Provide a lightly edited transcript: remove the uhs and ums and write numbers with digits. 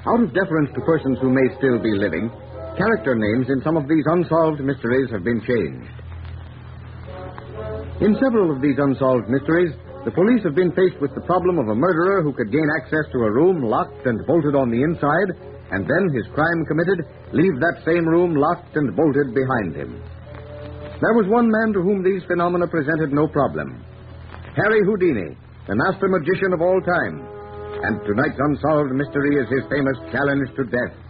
Out of deference to persons who may still be living, character names in some of these unsolved mysteries have been changed. In several of these unsolved mysteries, the police have been faced with the problem of a murderer who could gain access to a room locked and bolted on the inside, and then, his crime committed, leave that same room locked and bolted behind him. There was one man to whom these phenomena presented no problem. Harry Houdini, the master magician of all time. And tonight's unsolved mystery is his famous challenge to death.